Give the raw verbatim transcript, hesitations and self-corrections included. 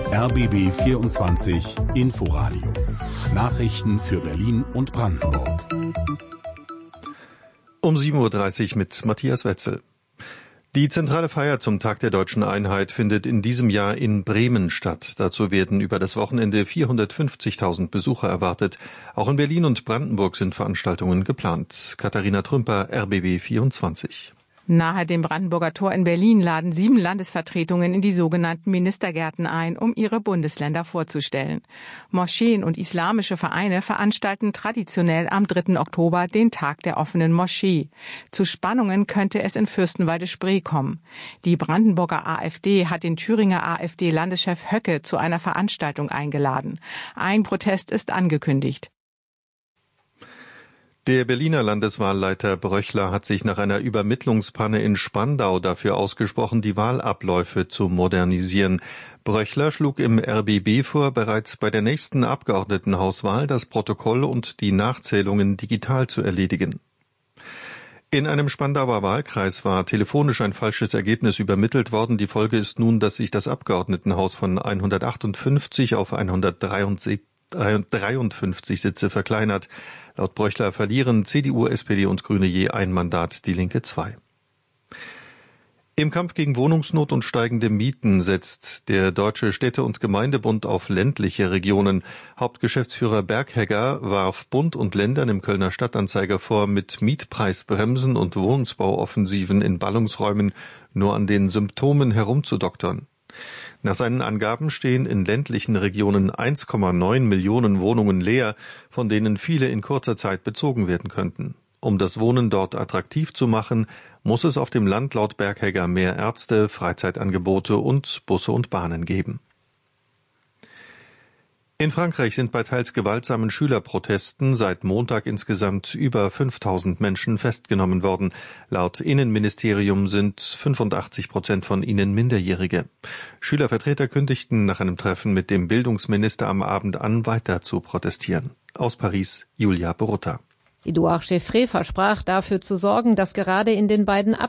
R B B vierundzwanzig Inforadio. Nachrichten für Berlin und Brandenburg. Um sieben Uhr dreißig mit Matthias Wetzel. Die zentrale Feier zum Tag der Deutschen Einheit findet in diesem Jahr in Bremen statt. Dazu werden über das Wochenende vierhundertfünfzigtausend Besucher erwartet. Auch in Berlin und Brandenburg sind Veranstaltungen geplant. Katharina Trümper, R B B vierundzwanzig. Nahe dem Brandenburger Tor in Berlin laden sieben Landesvertretungen in die sogenannten Ministergärten ein, um ihre Bundesländer vorzustellen. Moscheen und islamische Vereine veranstalten traditionell am dritten Oktober den Tag der offenen Moschee. Zu Spannungen könnte es in Fürstenwalde-Spree kommen. Die Brandenburger AfD hat den Thüringer AfD-Landeschef Höcke zu einer Veranstaltung eingeladen. Ein Protest ist angekündigt. Der Berliner Landeswahlleiter Bröchler hat sich nach einer Übermittlungspanne in Spandau dafür ausgesprochen, die Wahlabläufe zu modernisieren. Bröchler schlug im R B B vor, bereits bei der nächsten Abgeordnetenhauswahl das Protokoll und die Nachzählungen digital zu erledigen. In einem Spandauer Wahlkreis war telefonisch ein falsches Ergebnis übermittelt worden. Die Folge ist nun, dass sich das Abgeordnetenhaus von hundertachtundfünfzig auf hundertdreiundfünfzig Sitze verkleinert. Laut Bröchler verlieren C D U, S P D und Grüne je ein Mandat, die Linke zwei. Im Kampf gegen Wohnungsnot und steigende Mieten setzt der Deutsche Städte- und Gemeindebund auf ländliche Regionen. Hauptgeschäftsführer Berghegger warf Bund und Ländern im Kölner Stadtanzeiger vor, mit Mietpreisbremsen und Wohnungsbauoffensiven in Ballungsräumen nur an den Symptomen herumzudoktern. Nach seinen Angaben stehen in ländlichen Regionen eins Komma neun Millionen Wohnungen leer, von denen viele in kurzer Zeit bezogen werden könnten. Um das Wohnen dort attraktiv zu machen, muss es auf dem Land laut Berghegger mehr Ärzte, Freizeitangebote und Busse und Bahnen geben. In Frankreich sind bei teils gewaltsamen Schülerprotesten seit Montag insgesamt über fünftausend Menschen festgenommen worden. Laut Innenministerium sind fünfundachtzig Prozent von ihnen Minderjährige. Schülervertreter kündigten nach einem Treffen mit dem Bildungsminister am Abend an, weiter zu protestieren. Aus Paris, Julia Borutta. Edouard Geoffrey versprach, dafür zu sorgen, dass gerade in den beiden